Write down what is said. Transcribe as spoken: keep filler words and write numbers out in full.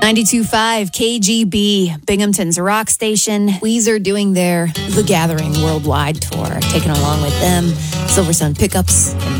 ninety-two point five K G B, Binghamton's rock station. Weezer doing their The Gathering Worldwide tour, taking along with them Silver Sun Pickups and